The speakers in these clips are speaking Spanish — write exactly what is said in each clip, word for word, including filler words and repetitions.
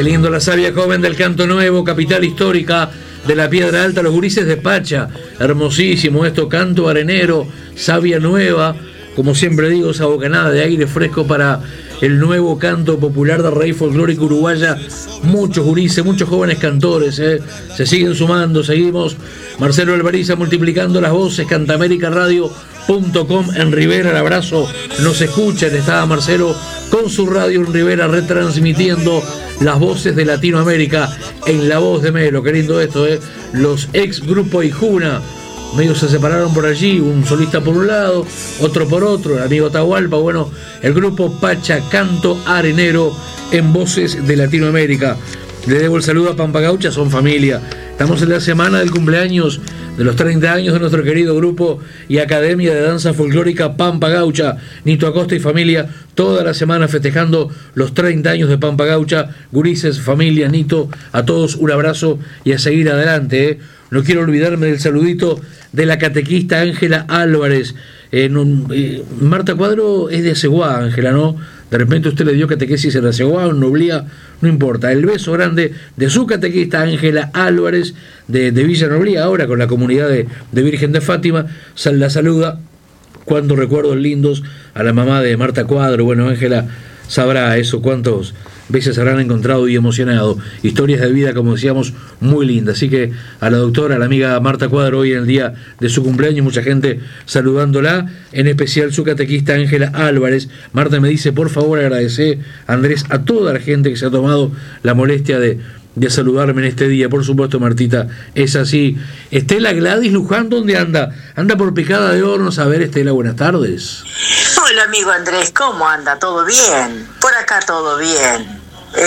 lindo, la savia joven del Canto Nuevo, capital histórica de la Piedra Alta, los gurises de Pacha. Hermosísimo esto, canto arenero, savia nueva, como siempre digo, esa bocanada de aire fresco para el nuevo canto popular de raíz folclórica uruguaya. Muchos gurises, muchos jóvenes cantores, ¿eh? Se siguen sumando, seguimos. Marcelo Alvariza multiplicando las voces, cantamérica radio punto com en Rivera, el abrazo, nos escuchan, estaba Marcelo con su radio en Rivera retransmitiendo las voces de Latinoamérica en La Voz de Melo. Qué lindo esto, ¿eh? Los ex grupo Ijuna medio se separaron por allí, un solista por un lado, otro por otro, el amigo Tahualpa, bueno, el grupo Pacha Canto Arenero en voces de Latinoamérica. Le debo el saludo a Pampa Gaucha, son familia. Estamos en la semana del cumpleaños de los treinta años de nuestro querido grupo y Academia de Danza Folclórica Pampa Gaucha. Nito Acosta y familia, toda la semana festejando los treinta años de Pampa Gaucha. Gurises, familia, Nito, a todos un abrazo y a seguir adelante, ¿eh? No quiero olvidarme del saludito de la catequista Ángela Álvarez. Eh, no, eh, Marta Cuadro es de Aceguá, Ángela, ¿no? De repente usted le dio catequesis en Aceguá o en Noblía, no importa. El beso grande de su catequista Ángela Álvarez de, de Villa Noblía, ahora con la comunidad de, de Virgen de Fátima. La saluda cuando recuerdos lindos a la mamá de Marta Cuadro. Bueno, Ángela sabrá eso, cuántos veces habrán encontrado y emocionado. Historias de vida, como decíamos, muy lindas. Así que a la doctora, a la amiga Marta Cuadro, hoy en el día de su cumpleaños, mucha gente saludándola, en especial su catequista Ángela Álvarez. Marta me dice, por favor, agradece, Andrés, a toda la gente que se ha tomado la molestia de, de saludarme en este día. Por supuesto, Martita, es así. Estela Gladys Luján, ¿dónde anda? Anda por Picada de Hornos. A ver, Estela, buenas tardes. Hola, amigo Andrés, ¿cómo anda? ¿Todo bien? Por acá todo bien.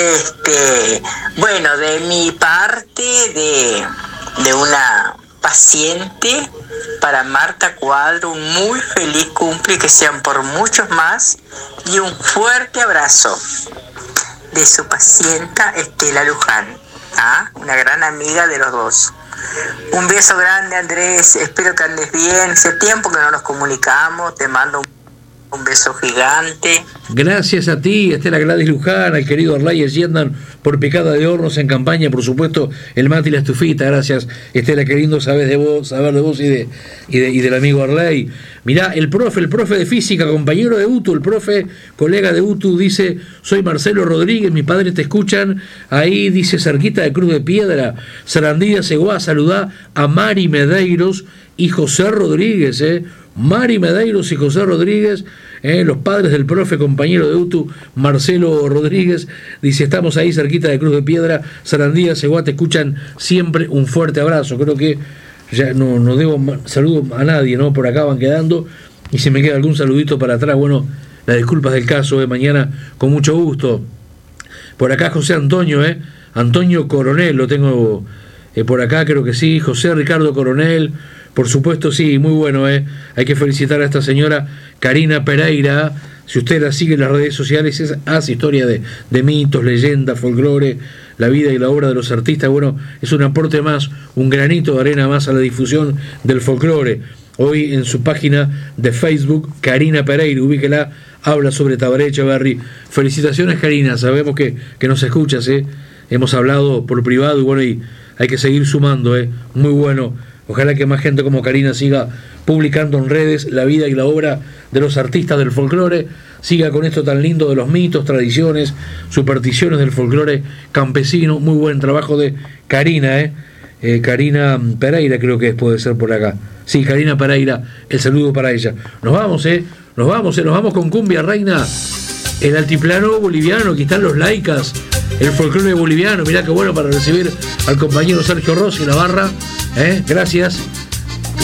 Este, bueno, de mi parte, de, de una paciente, para Marta Cuadro, un muy feliz cumple, que sean por muchos más, y un fuerte abrazo de su pacienta Estela Luján, ¿ah? Una gran amiga de los dos. Un beso grande, Andrés, espero que andes bien. Hace tiempo que no nos comunicamos, te mando un Un beso gigante. Gracias a ti, Estela Gladys Luján, al querido Arlay, allí andan por Picada de Hornos en campaña, por supuesto, el mate y la estufita. Gracias, Estela, qué lindo saber de vos, saber de vos y de, y de y del amigo Arlay. Mirá, el profe, el profe de física, compañero de U T U, el profe, colega de U T U, dice, soy Marcelo Rodríguez, mi padre te escuchan, ahí dice, cerquita de Cruz de Piedra, Sarandía, Seguá, saludá a Mari Medeiros y José Rodríguez, eh. Mari Medeiros y José Rodríguez, eh, los padres del profe, compañero de U T U, Marcelo Rodríguez, dice, estamos ahí cerquita de Cruz de Piedra, Sarandía, Seguá, te escuchan siempre, un fuerte abrazo. Creo que ya no, no debo saludo a nadie, ¿no? Por acá van quedando, y si me queda algún saludito para atrás, bueno, las disculpas del caso, de eh, mañana con mucho gusto. Por acá José Antonio, eh, Antonio Coronel, lo tengo eh, por acá, creo que sí, José Ricardo Coronel. Por supuesto, sí, muy bueno, ¿eh? Hay que felicitar a esta señora Karina Pereira. Si usted la sigue en las redes sociales, es, hace historia de, de mitos, leyendas, folclore, la vida y la obra de los artistas. Bueno, es un aporte más, un granito de arena más a la difusión del folclore. Hoy en su página de Facebook, Karina Pereira, ubíquela, habla sobre Tabaré Echeverri. Felicitaciones, Karina, sabemos que, que nos escuchas, ¿eh? Hemos hablado por privado y bueno, y hay que seguir sumando, ¿eh? Muy bueno. Ojalá que más gente como Karina siga publicando en redes la vida y la obra de los artistas del folclore, siga con esto tan lindo de los mitos, tradiciones, supersticiones del folclore campesino. Muy buen trabajo de Karina, ¿eh? eh Karina Pereira creo que puede ser por acá. Sí, Karina Pereira, el saludo para ella. Nos vamos, ¿eh? Nos vamos, ¿eh? Nos vamos con Cumbia Reina, el altiplano boliviano, aquí están los laicas, el folclore boliviano. Mirá qué bueno para recibir al compañero Sergio Rossi, la barra. ¿Eh? Gracias.